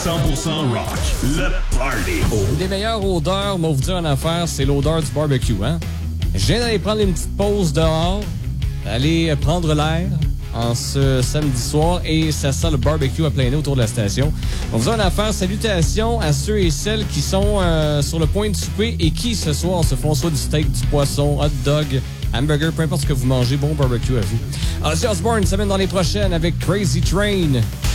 100% rock. Le party. Une des meilleures odeurs, moi vous dire en affaire, c'est l'odeur du barbecue, hein? Je viens d'aller prendre une petite pause dehors, aller prendre l'air en ce samedi soir et ça sent le barbecue à plein nez autour de la station. On vous dire en affaire, salutations à ceux et celles qui sont sur le point de souper et qui ce soir se font soit du steak, du poisson, hot dog, hamburger, peu importe ce que vous mangez, bon barbecue à vous. Ozzy Osbourne s'amène dans les prochaines avec Crazy Train.